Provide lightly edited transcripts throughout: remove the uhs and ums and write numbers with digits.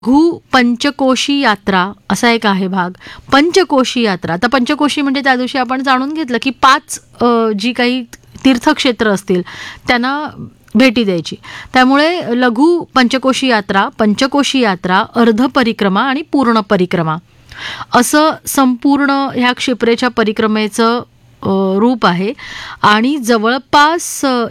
पंचकोशी यात्रा असा एक आहे भाग. पंचकोशी यात्रा, तर पंचकोशी म्हणजे त्या दिवशी आपण जाणून घेतलं की 5 जी काही तीर्थक्षेत्र असतील त्यांना भेटी द्यायची. त्यामुळे लघु पंचकोशी यात्रा, अर्ध परिक्रमा आणि पूर्ण परिक्रमा असं संपूर्ण ह्या क्षिप्रेच्या परिक्रमेचं रूप आहे. आणि जवळपास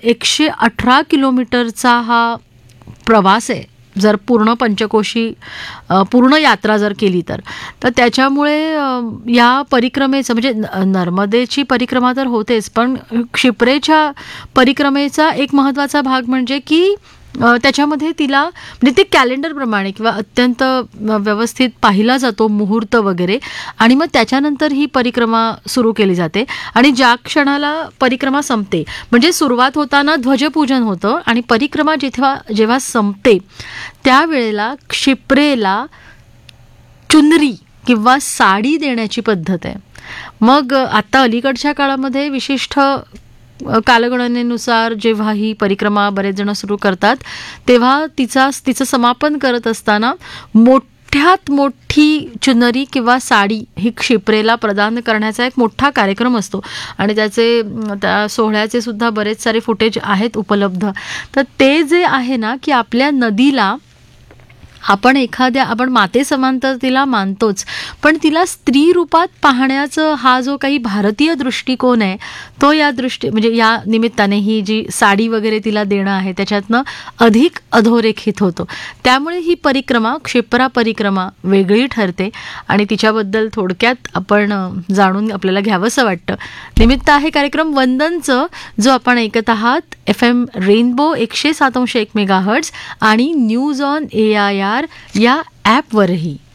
118 किलोमीटरचा हा प्रवास आहे जर पूर्ण पंचकोशी पूर्ण यात्रा जर केली तर त्याच्यामुळे या परिक्रमेचं म्हणजे नर्मदेची परिक्रमा तर होतेच, पण क्षिप्रेच्या परिक्रमेचा एक महत्त्वाचा भाग म्हणजे की त्याच्यामध्ये तिला म्हणजे ते कॅलेंडरप्रमाणे किंवा अत्यंत व्यवस्थित पाहिला जातो मुहूर्त वगैरे, आणि मग त्याच्यानंतर ही परिक्रमा सुरू केली जाते. आणि ज्या क्षणाला परिक्रमा संपते म्हणजे सुरुवात होताना ध्वजपूजन होतं आणि परिक्रमा जेव्हा संपते त्यावेळेला क्षिप्रेला चुनरी किंवा साडी देण्याची पद्धत आहे. मग आता अलीकडच्या काळामध्ये विशिष्ट कालगणनेनुसार जेव्हा ही परिक्रमा बरेच जण सुरू करतात तेव्हा तिचं समापन करत असताना मोठ्यात मोठी चुनरी किंवा साडी ही क्षिप्रेला प्रदान करण्याचा एक मोठा कार्यक्रम असतो आणि त्या सोहळ्याचे सुद्धा बरेच सारे फुटेज आहेत उपलब्ध. तर ते जे आहे ना की आपल्या नदीला आपण माते समांतर तिला मानतोच, पण तिला स्त्री रूपात पाहण्याचा हा जो काही भारतीय दृष्टिकोन आहे तो म्हणजे या निमित्ताने ही जी साडी वगैरे तिला देणं आहे त्याच्यातनं अधिक अधोरेखित होतो. त्यामुळे ही परिक्रमा क्षिप्रा परिक्रमा वेगळी ठरते आणि तिच्याबद्दल थोडक्यात आपण जाणून आपल्याला घ्यावंसं वाटतं. निमित्त आहे कार्यक्रम वंदनचं, जो आपण ऐकत आहात FM रेनबो 107.1 मेगाहर्ट्झ आणि न्यूज ऑन AIR या ॲपवरही.